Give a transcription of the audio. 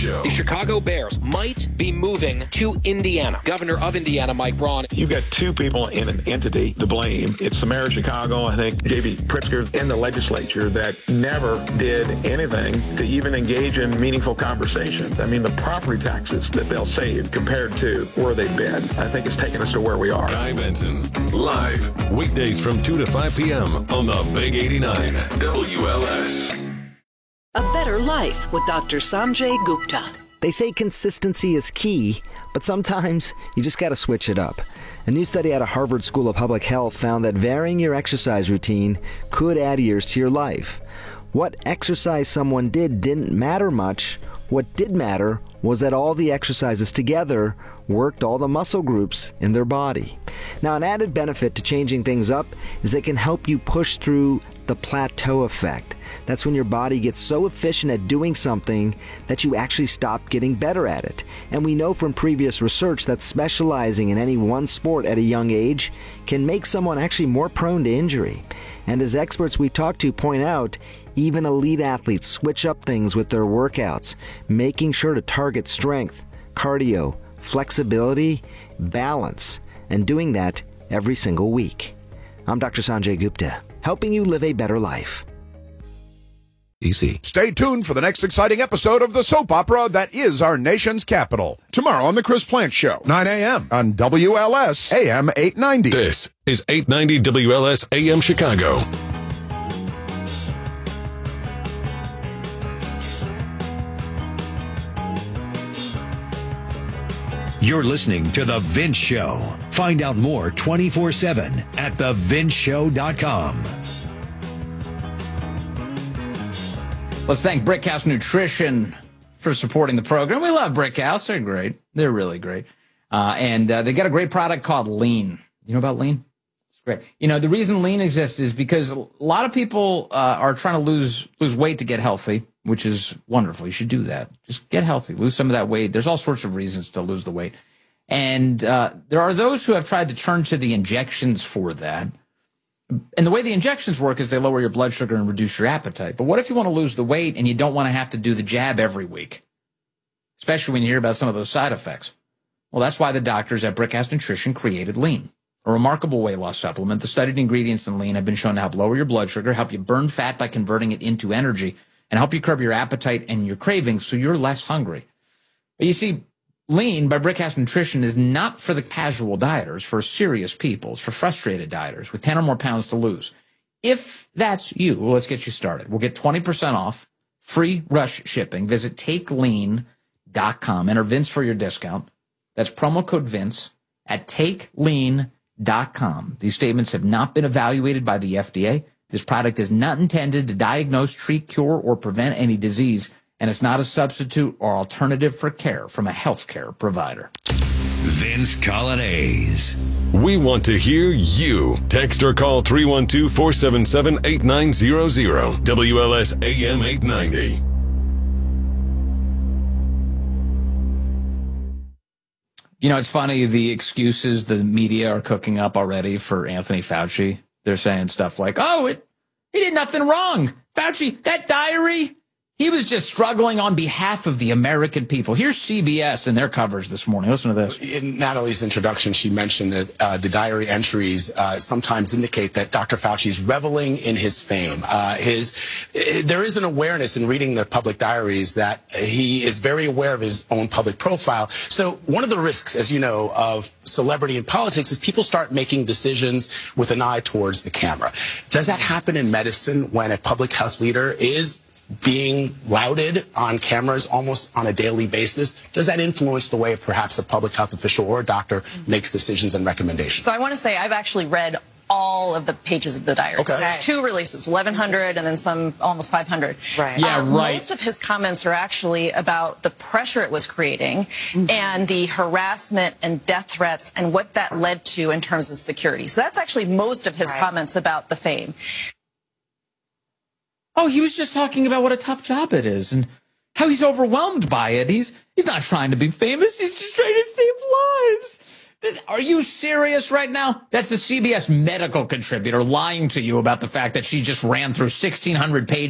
Show. The Chicago Bears might be moving to Indiana. Governor of Indiana, Mike Braun. You've got two people in an entity to blame. It's the mayor of Chicago, I think, J.B. Pritzker, and the legislature that never did anything to even engage in meaningful conversations. I mean, the property taxes that they'll save compared to where they've been, I think it's taken us to where we are. Guy Benson, live, weekdays from 2 to 5 p.m. on the Big 89 WLS. A Better Life with Dr. Sanjay Gupta. They say consistency is key, but sometimes you just got to switch it up. A new study out of Harvard School of Public Health found that varying your exercise routine could add years to your life. What exercise someone did didn't matter much. What did matter was that all the exercises together worked all the muscle groups in their body. Now, an added benefit to changing things up is they can help you push through the plateau effect. That's when your body gets so efficient at doing something that you actually stop getting better at it. And we know from previous research that specializing in any one sport at a young age can make someone actually more prone to injury. And as experts we talk to point out, even elite athletes switch up things with their workouts, making sure to target strength, cardio, flexibility, balance, and doing that every single week. I'm Dr. Sanjay Gupta, helping you live a better life. Easy. Stay tuned for the next exciting episode of the soap opera that is our nation's capital. Tomorrow on The Chris Plant Show, 9 a.m. on WLS AM 890. This is 890 WLS AM Chicago. You're listening to The Vince Show. Find out more 24/7 at thevinceshow.com. Let's thank Brickhouse Nutrition for supporting the program. We love Brickhouse. They're great. They're really great. And they got a great product called Lean. You know about Lean? It's great. You know, the reason Lean exists is because a lot of people are trying to lose weight to get healthy, which is wonderful. You should do that. Just get healthy. Lose some of that weight. There's all sorts of reasons to lose the weight. And there are those who have tried to turn to the injections for that. And the way the injections work is they lower your blood sugar and reduce your appetite. But what if you want to lose the weight and you don't want to have to do the jab every week? Especially when you hear about some of those side effects. Well, that's why the doctors at Brickhouse Nutrition created Lean, a remarkable weight loss supplement. The studied ingredients in Lean have been shown to help lower your blood sugar, help you burn fat by converting it into energy, and help you curb your appetite and your cravings so you're less hungry. But you see, Lean by Brickhouse Nutrition is not for the casual dieters, for serious people. It's for frustrated dieters with 10 or more pounds to lose. If that's you, well, let's get you started. We'll get 20% off, free rush shipping. Visit takelean.com. Enter Vince for your discount. That's promo code Vince at takelean.com. These statements have not been evaluated by the FDA. This product is not intended to diagnose, treat, cure, or prevent any disease, and it's not a substitute or alternative for care from a healthcare provider. Vince Colonnese. We want to hear you. Text or call 312-477-8900. WLS AM 890. You know, it's funny, the excuses the media are cooking up already for Anthony Fauci. They're saying stuff like, he did nothing wrong. Fauci, that diary, he was just struggling on behalf of the American people. Here's CBS and their coverage this morning. Listen to this. In Natalie's introduction, she mentioned that the diary entries sometimes indicate that Dr. Fauci is reveling in his fame. There is an awareness in reading the public diaries that he is very aware of his own public profile. So one of the risks, as you know, of celebrity in politics is people start making decisions with an eye towards the camera. Does that happen in medicine when a public health leader is being lauded on cameras almost on a daily basis? Does that influence the way perhaps a public health official or a doctor makes decisions and recommendations? So I want to say I've actually read all of the pages of the diary. Okay. So there's 2 releases, 1,100 and then some almost 500. Right. Yeah, right. Most of his comments are actually about the pressure it was creating and the harassment and death threats and what that led to in terms of security. So that's actually most of his comments about the fame. Oh, he was just talking about what a tough job it is and how he's overwhelmed by it. He's not trying to be famous. He's just trying to save lives. Are you serious right now? That's a CBS medical contributor lying to you about the fact that she just ran through 1,600 pages